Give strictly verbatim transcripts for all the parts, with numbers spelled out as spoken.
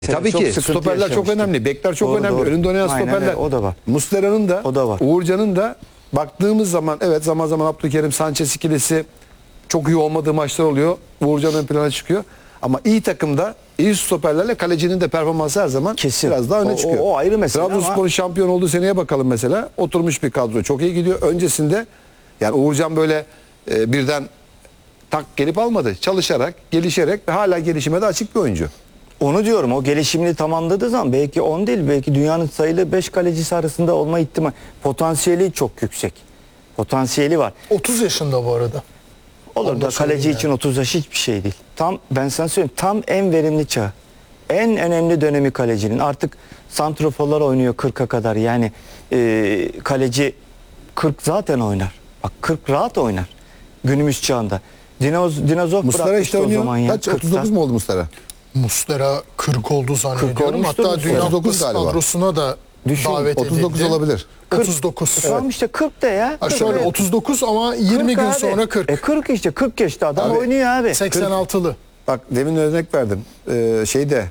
Tabii çok ki stoperler çok önemli. Bekler çok Doğru, önemli. doğru. Önünde oynayan Aynen stoperler. öyle, o da var. Muslera'nın da, O da var. Uğurcan'ın da baktığımız zaman evet zaman zaman Abdülkerim Sanchez ikilisi çok iyi olmadığı maçlar oluyor. Uğurcan ön plana çıkıyor. Ama iyi takımda iyi stoperlerle kalecinin de performansı her zaman Kesin. biraz daha öne O- çıkıyor. o- o ayrı mesele Trabzonspor'un ama- şampiyon olduğu seneye bakalım mesela. Oturmuş bir kadro. Çok iyi gidiyor. Öncesinde yani Uğurcan böyle e, birden tak gelip almadı. Çalışarak, gelişerek ve hala gelişime de açık bir oyuncu. Onu diyorum, o gelişimini tamamladığı zaman belki on değil, belki dünyanın sayılı beş kalecisi arasında olma ihtimali, potansiyeli çok yüksek. Potansiyeli var. otuz yaşında bu arada. Olur Onu da da söyleyeyim kaleci yani. için otuz yaş hiçbir şey değil. Tam ben sana söyleyeyim, tam en verimli çağ. En önemli dönemi kalecinin. Artık santroforlar oynuyor kırka kadar. Yani e, kaleci kırk zaten oynar. Bak kırk rahat oynar. Günümüz çağında. Dinoz, dinozor Muslera bırakmıştı işte o oynuyor. zaman ya. Kaç? otuz dokuz mu oldu Muslera? Muslera kırk oldu zannediyorum. olmuştur Hatta Muslera. Dünya otuz dokuz Kupası galiba. kadrosuna da Düşün, davet edildi. otuz dokuz olabilir. otuz dokuz. Tamam işte kırk de ya. Ha kırk şöyle de. otuz dokuz ama yirmi kırk gün abi. sonra kırk. E kırk işte kırk yaşta adam Abi, oynuyor abi. seksen altılı. Bak demin örnek verdim. Ee, şeyde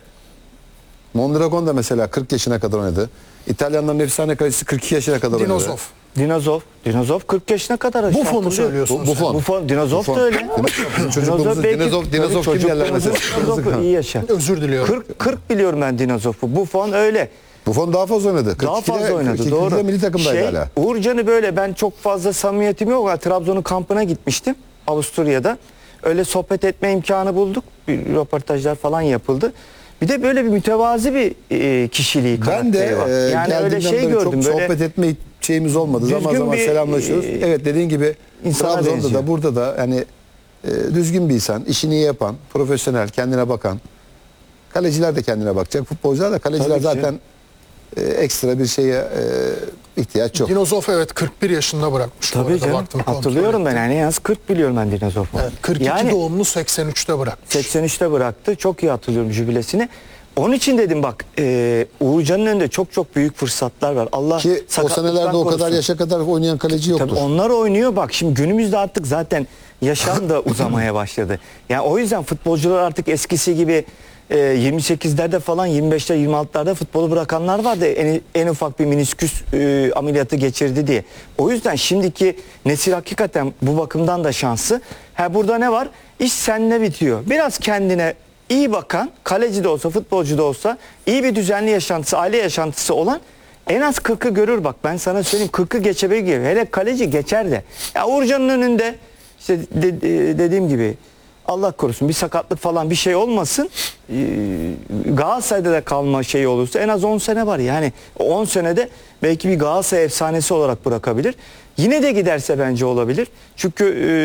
Mondragon da mesela kırk yaşına kadar oynadı. İtalyanların efsane kalecisi kırk iki yaşına kadar oynadı. Dinozov. Dinozov. Dinozov kırk yaşına kadar aşağı Buffon'u atılıyor. söylüyorsun Bu- Buffon. sen. Buffon. Dinozov Buffon. da öyle. Bizim çocukluğumuzda belki- Dinozov, Dinozov tabii kim derler mesela? çocukluğumuzda Dinozov iyi yaşar. Özür diliyorum. kırk, kırk biliyorum ben Dinozov'u. Buffon öyle. Buffon daha fazla oynadı. Daha fazla oynadı. kırk ikide Doğru. milli takımdaydı Şey, hala. Uğurcan'ı böyle ben çok fazla samimiyetim yok. Trabzon'un kampına gitmiştim. Avusturya'da. Öyle sohbet etme imkanı bulduk. Bir röportajlar falan yapıldı. Bir de böyle bir mütevazi bir e, kişiliği, Ben de karakteri var. e, Yani öyle geldiğimden şey beri gördüm. çok Böyle sohbet etme şeyimiz olmadı. Zaman düzgün zaman bir, selamlaşıyoruz. e, evet dediğin gibi insana Trabzon'da benziyor. da burada da yani e, düzgün bir insan, işini iyi yapan, profesyonel, kendine bakan. Kaleciler de kendine bakacak. Futbolcular da kaleciler Tabii ki. zaten e, ekstra bir şeye e, ihtiyaç yok. Dinozov evet kırk bir yaşında bırakmış. bu tabii arada. canım. Baktım, kontrol Hatırlıyorum ben. ettim. Yani en az kırk biliyorum ben Dinozov'u. Evet, kırk iki Yani doğumlu seksen üçte bırakmış. seksen üçte bıraktı. Çok iyi hatırlıyorum jübilesini. Onun için dedim bak e, Uğurcan'ın önünde çok çok büyük fırsatlar var. Allah Ki o sakatlıktan senelerde o kadar korusun. yaşa kadar oynayan kaleci yoktur. Tabii onlar oynuyor bak şimdi günümüzde artık zaten yaşam da uzamaya başladı. Yani o yüzden futbolcular artık eskisi gibi e, yirmi sekizlerde falan yirmi beşler yirmi altılarda futbolu bırakanlar vardı. En, en ufak bir menisküs e, ameliyatı geçirdi diye. O yüzden şimdiki nesil hakikaten bu bakımdan da şanslı. Ha burada ne var? İş seninle bitiyor. Biraz kendine iyi bakan, kaleci de olsa, futbolcu da olsa iyi bir düzenli yaşantısı, aile yaşantısı olan en az kırkı görür bak. Ben sana söyleyeyim kırkı geçebilir. Hele kaleci geçer de. Ya Uğurcan'ın önünde işte de- de- dediğim gibi Allah korusun bir sakatlık falan bir şey olmasın. Ee, Galatasaray'da da kalma şeyi olursa en az on sene var. Yani on senede belki bir Galatasaray efsanesi olarak bırakabilir. Yine de giderse bence olabilir. Çünkü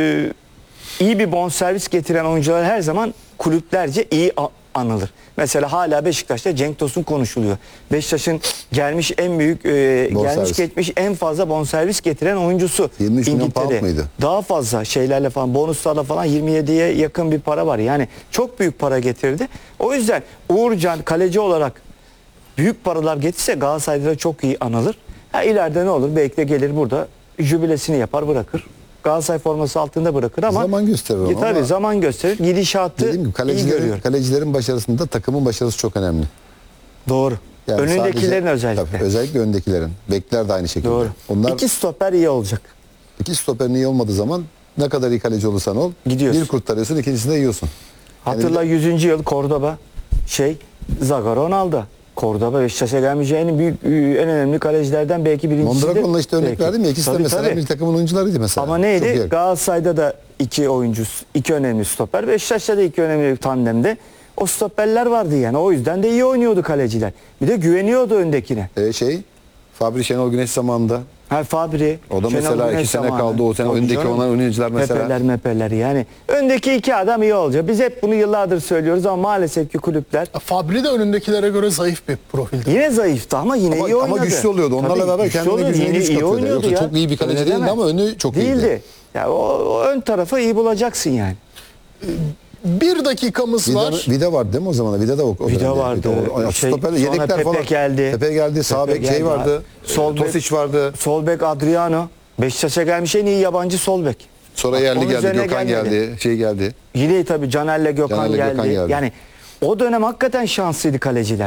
e, iyi bir bonservis getiren oyuncular her zaman kulüplerce iyi a- anılır. Mesela hala Beşiktaş'ta Cenk Tosun konuşuluyor. Beşiktaş'ın gelmiş en büyük, e, Bonservis. gelmiş geçmiş en fazla bonservis getiren oyuncusu yirmi üç milyon İngiltere'de. pound mıydı? Daha fazla şeylerle falan, bonuslarla falan yirmi yediye yakın bir para var. Yani çok büyük para getirdi. O yüzden Uğurcan kaleci olarak büyük paralar getirse Galatasaray'da da çok iyi anılır. Ha ileride ne olur? Belki de gelir burada jübilesini yapar bırakır. Galatasaray forması altında bırakır ama Zaman gösterir onu E, tabii ama- zaman gösterir. Gidişatı Dediğim gibi iyi kalecilerin, görüyor. kalecilerin başarısında takımın başarısı çok önemli. Doğru. Yani Önündekilerin sadece- özellikle. Tabii, özellikle öndekilerin. Bekler de aynı şekilde. Doğru. Onlar İki stoper iyi olacak. iki stoperin iyi olmadığı zaman ne kadar iyi kaleci olursan ol. Gidiyorsun. Bir kurtarıyorsun, ikincisinde yiyorsun. Yani Hatırla bir de- yüzüncü yıl Cordoba şey Zaga Ronaldo. Cordoba Beşiktaş'a gelmiş en büyük en önemli kalecilerden belki birincisi. Mondragon'la işte örnek verdim ya. İkisi de Tabii, mesela tabii. milli takımın oyuncularıydı mesela. Ama Çok neydi? iyi. Galatasaray'da da iki oyuncu, iki önemli stoper. Beşiktaş'ta da iki önemli tandemde. O stoperler vardı yani. O yüzden de iyi oynuyordu kaleciler. Bir de güveniyordu öndekine. Ee, şey, Fabri Şenol Güneş zamanında. Her Fabri. O da Şenol mesela Güneş iki sene zamanı. kaldı. O sene Tabii öndeki canım. olan oyuncular mesela. Mepeler mepeler yani. Öndeki iki adam iyi olacak. Biz hep bunu yıllardır söylüyoruz ama maalesef ki kulüpler Fabri de önündekilere göre zayıf bir profildi. yine zayıftı ama yine Ama, iyi oynadı. ama güçlü oluyordu. Onlarla Tabii, beraber güçlü kendine oluyordu. gücüne Yine güç iyi katıyordu. oynuyordu Yoksa ya. çok iyi bir kaleci Öyle değildi deme. ama önü çok iyiydi. Değildi. Ya o, o ön tarafı iyi bulacaksın yani. Bir dakikamız var. Vida, Vida vardı değil mi o zaman? Vida da o. o Vida dönemde. vardı. O- o- Şey, stoper, sonra yedekler Pepe falan. geldi. Pepe geldi. Sağ Pepe bek şey geldi. vardı. Sol bek- Tosic vardı. Sol bek Adriano. Beşiktaş'a gelmiş en iyi yabancı sol bek. Sonra Bak, yerli onun geldi. üzerine Gökhan gelmedi. geldi. Şey geldi. Yine tabii Caner'le Gökhan Caner'le geldi. Gökhan geldi. Yani O dönem hakikaten şanslıydı kaleciler.